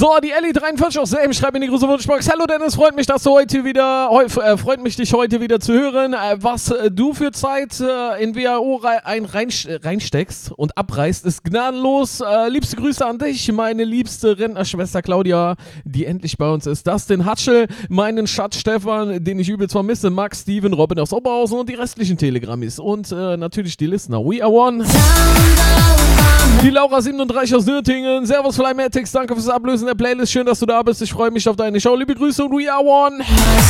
So, die Ellie 43 aus Selm schreibt in die große Wunschbox. Hallo Dennis, freut mich, dass du heute wieder, dich heute wieder zu hören. Was du für Zeit in WHO reinsteckst und abreißt, ist gnadenlos. Liebste Grüße an dich, meine liebste Rentnerschwester Claudia, die endlich bei uns ist. Dustin Hatschel, meinen Schatz Stefan, den ich übelst vermisse, Max, Steven, Robin aus Oberhausen und die restlichen Telegrammis. Und natürlich die Listener. We are one. Die Laura 37 aus Nürtingen. Servus Flymatics, danke fürs Ablösen der Playlist. Schön, dass du da bist. Ich freue mich auf deine Show. Liebe Grüße und we are one.